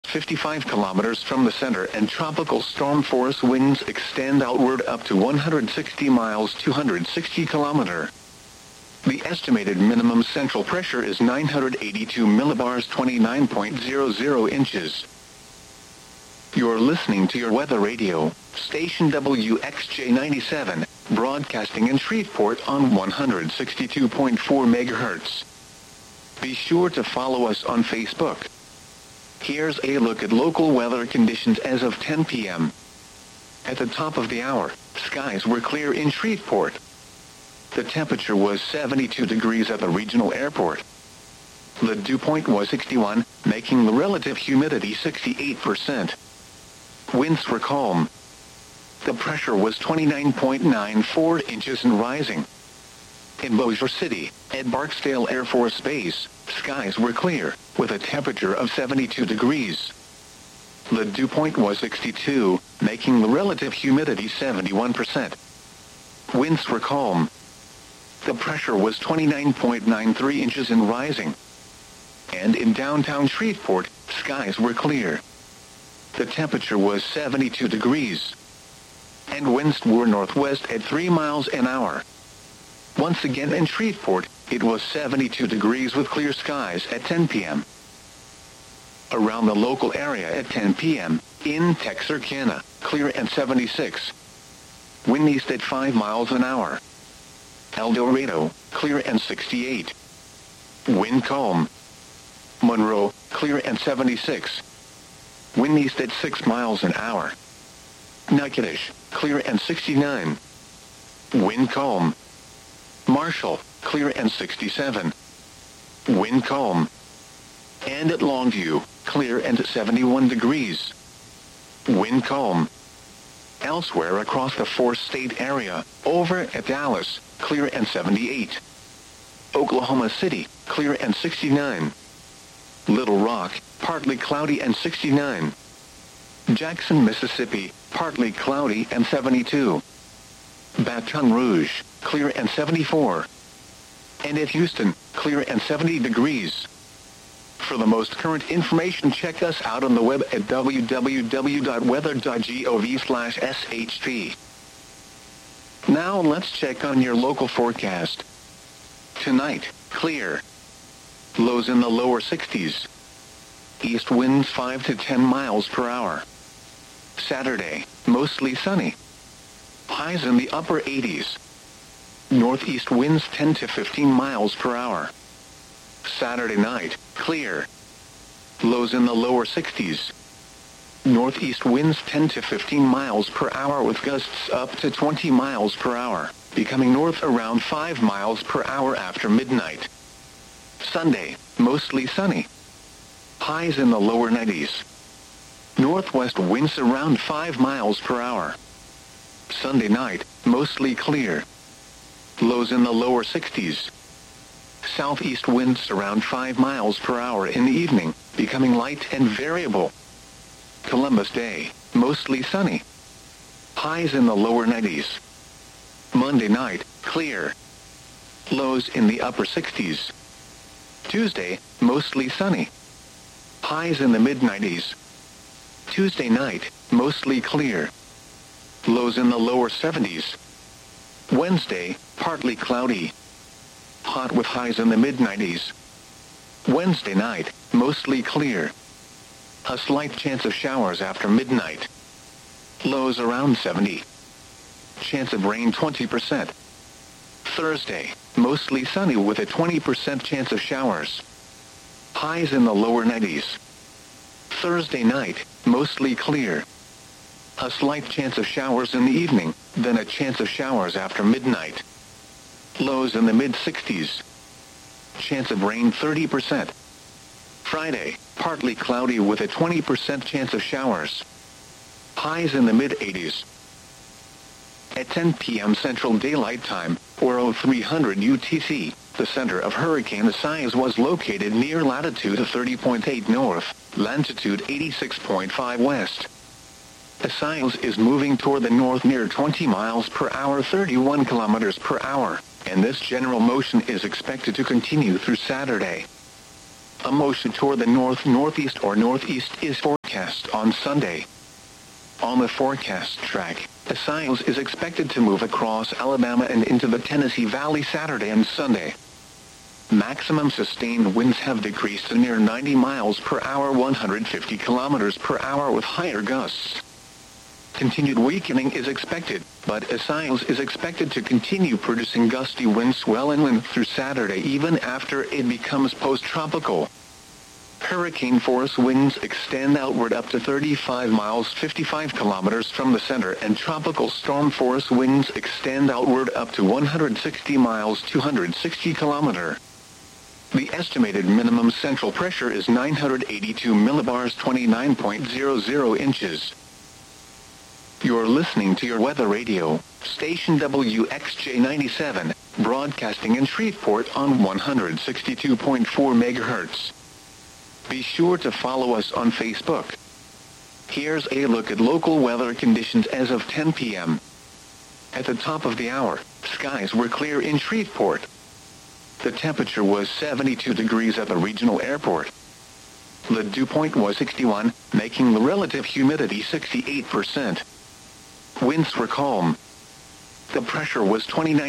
55 kilometers from the center, and tropical storm force winds extend outward up to 160 miles 260 kilometer. The estimated minimum central pressure is 982 millibars 29.00 inches. You're listening to your weather radio, station WXJ97, broadcasting in Shreveport on 162.4 megahertz. Be sure to follow us on Facebook. Here's a look at local weather conditions as of 10 p.m. At the top of the hour, skies were clear in Shreveport. The temperature was 72 degrees at the regional airport. The dew point was 61, making the relative humidity 68%. Winds were calm. The pressure was 29.94 inches and rising. In Bossier City, at Barksdale Air Force Base, skies were clear, with a temperature of 72 degrees. The dew point was 62, making the relative humidity 71%. Winds were calm. The pressure was 29.93 inches and rising. And in downtown Shreveport, skies were clear. The temperature was 72 degrees. And winds were northwest at 3 miles an hour. Once again in Shreveport, it was 72 degrees with clear skies at 10 p.m. Around the local area at 10 p.m., in Texarkana, clear and 76. Wind east at 5 miles an hour. El Dorado, clear and 68. Wind calm. Monroe, clear and 76. Wind east at 6 miles an hour. Natchitoches, clear and 69. Wind calm. Marshall, clear and 67. Wind calm. And at Longview, clear and 71 degrees. Wind calm. Elsewhere across the four-state area, over at Dallas, clear and 78. Oklahoma City, clear and 69. Little Rock, partly cloudy and 69. Jackson, Mississippi, partly cloudy and 72. Baton Rouge, clear and 74. And at Houston, clear and 70 degrees. For the most current information, check us out on the web at www.weather.gov/shp. Now let's check on your local forecast. Tonight, clear. Lows in the lower 60s. East winds 5 to 10 miles per hour. Saturday, mostly sunny. Highs in the upper 80s. Northeast winds 10 to 15 miles per hour. Saturday night, clear. Lows in the lower 60s. Northeast winds 10 to 15 miles per hour with gusts up to 20 miles per hour, becoming north around 5 miles per hour after midnight. Sunday, mostly sunny. Highs in the lower 90s. Northwest winds around 5 miles per hour. Sunday night, mostly clear. Lows in the lower 60s. Southeast winds around 5 miles per hour in the evening, becoming light and variable. Columbus Day, mostly sunny. Highs in the lower 90s. Monday night, clear. Lows in the upper 60s. Tuesday, mostly sunny. Highs in the mid-90s. Tuesday night, mostly clear. Lows in the lower 70s. Wednesday, partly cloudy. Hot with highs in the mid-90s. Wednesday night, mostly clear. A slight chance of showers after midnight. Lows around 70. Chance of rain 20%. Thursday, mostly sunny with a 20% chance of showers. Highs in the lower 90s. Thursday night, mostly clear. A slight chance of showers in the evening, then a chance of showers after midnight. Lows in the mid-60s. Chance of rain 30%. Friday, partly cloudy with a 20% chance of showers. Highs in the mid-80s. At 10 p.m. Central Daylight Time, or 0300 UTC, the center of Hurricane Isaias was located near latitude 30.8 north, longitude 86.5 west. Isaias is moving toward the north near 20 miles per hour 31 kilometers per hour, and this general motion is expected to continue through Saturday. A motion toward the north-northeast or northeast is for forecast on Sunday. On the forecast track, Isaias is expected to move across Alabama and into the Tennessee Valley Saturday and Sunday. Maximum sustained winds have decreased to near 90 miles per hour, 150 kilometers per hour with higher gusts. Continued weakening is expected, but Isaias is expected to continue producing gusty wind swell inland through Saturday even after it becomes post-tropical. Hurricane force winds extend outward up to 35 miles 55 kilometers from the center, and tropical storm force winds extend outward up to 160 miles 260 kilometers. The estimated minimum central pressure is 982 millibars 29.00 inches. You're listening to your weather radio, station WXJ 97, broadcasting in Shreveport on 162.4 MHz. Be sure to follow us on Facebook. Here's a look at local weather conditions as of 10 p.m. At the top of the hour, skies were clear in Shreveport. The temperature was 72 degrees at the regional airport. The dew point was 61, making the relative humidity 68%. Winds were calm. The pressure was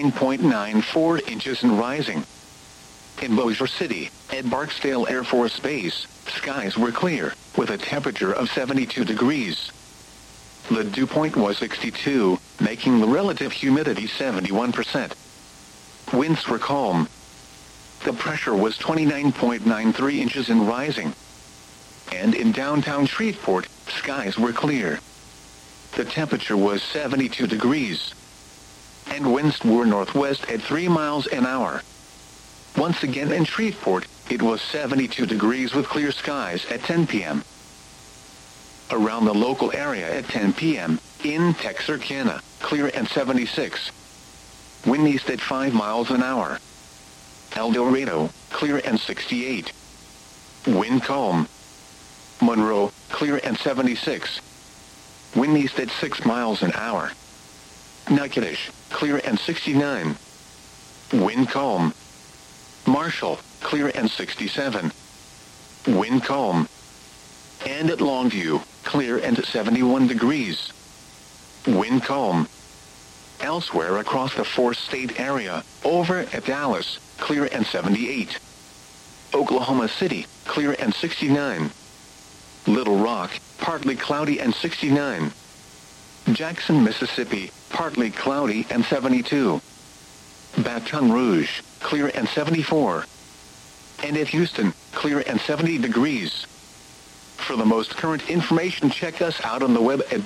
29.94 inches and rising. In Bossier City, at Barksdale Air Force Base, skies were clear, with a temperature of 72 degrees. The dew point was 62, making the relative humidity 71%. Winds were calm. The pressure was 29.93 inches and rising. And in downtown Shreveport, skies were clear. The temperature was 72 degrees. And winds were northwest at 3 miles an hour. Once again in Shreveport, it was 72 degrees with clear skies at 10 p.m. Around the local area at 10 p.m., in Texarkana, clear and 76. Wind east at 5 miles an hour. El Dorado, clear and 68. Wind calm. Monroe, clear and 76. Wind east at 6 miles an hour. Natchitoches, clear and 69. Wind calm. Marshall, clear and 67. Wind calm. And at Longview, clear and 71 degrees. Wind calm. Elsewhere across the four-state area, over at Dallas, clear and 78. Oklahoma City, clear and 69. Little Rock, partly cloudy and 69. Jackson, Mississippi, partly cloudy and 72. Baton Rouge, clear and 74. And at Houston, clear and 70 degrees. For the most current information, check us out on the web at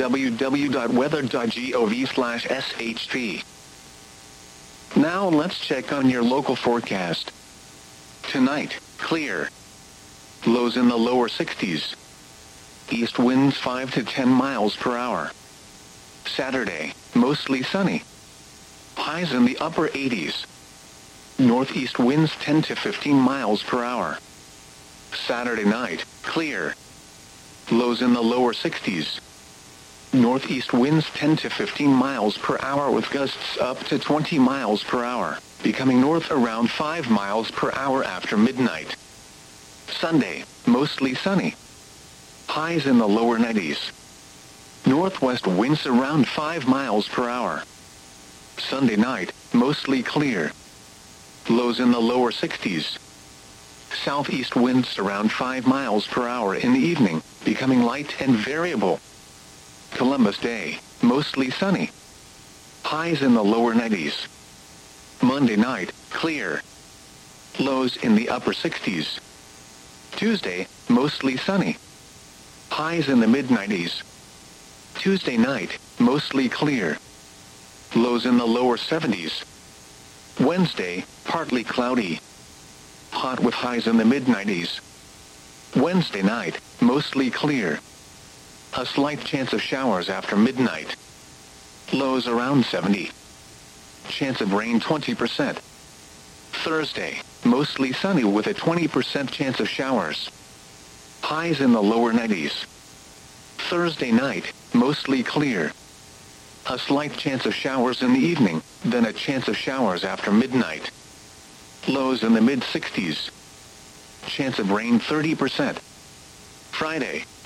www.weather.gov/SHP. Now let's check on your local forecast. Tonight, clear. Lows in the lower 60s. East winds 5 to 10 miles per hour. Saturday, mostly sunny. Highs in the upper 80s. Northeast winds 10 to 15 miles per hour. Saturday night, clear. Lows in the lower 60s. Northeast winds 10 to 15 miles per hour with gusts up to 20 miles per hour, becoming north around 5 miles per hour after midnight. Sunday, mostly sunny. Highs in the lower 90s. Northwest winds around 5 miles per hour. Sunday night, mostly clear. Lows in the lower 60s. Southeast winds around 5 miles per hour in the evening, becoming light and variable. Columbus Day, mostly sunny. Highs in the lower 90s. Monday night, clear. Lows in the upper 60s. Tuesday, mostly sunny. Highs in the mid-90s. Tuesday night, mostly clear. Lows in the lower 70s. Wednesday, partly cloudy. Hot with highs in the mid-90s. Wednesday night, mostly clear. A slight chance of showers after midnight. Lows around 70. Chance of rain 20%. Thursday, mostly sunny with a 20% chance of showers. Highs in the lower 90s. Thursday night, mostly clear. A slight chance of showers in the evening, then a chance of showers after midnight. Lows in the mid-60s. Chance of rain 30%. Friday,